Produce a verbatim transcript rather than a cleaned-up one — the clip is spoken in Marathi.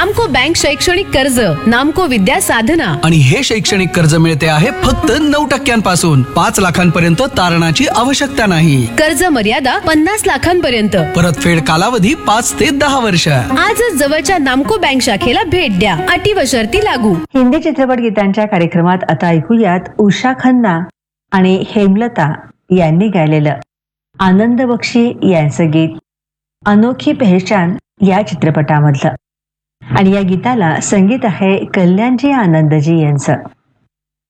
नामको बँक शैक्षणिक कर्ज, नामको विद्या साधना. आणि हे शैक्षणिक कर्ज मिळते आहे फक्त नऊ टक्क्यांपासून. पाच लाखांपर्यंत तारणाची आवश्यकता नाही. कर्ज मर्यादा पन्नास लाखांपर्यंत. परतफेड कालावधी पाच ते दहा वर्ष. आजच जवळच्या नामको बँक शाखेला भेट द्या. अटी व शर्ती लागू. हिंदी चित्रपट गीतांच्या कार्यक्रमात आता ऐकूयात उषा खन्ना आणि हेमलता यांनी गायलेलं आनंद बक्षी यांचं गीत अनोखी पहचान या चित्रपटामधलं. आणि या गीताला संगीत आहे कल्याणजी आनंदजी यांचं.